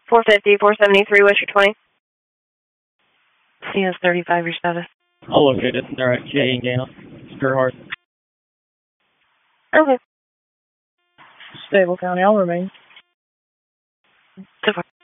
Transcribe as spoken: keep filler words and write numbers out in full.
four fifty, four seventy-three, what's your twenty? C S thirty-five, your status. I'll locate it. They're at K and Gano. Spur Hard. Okay. Stable County, I'll remain. So far.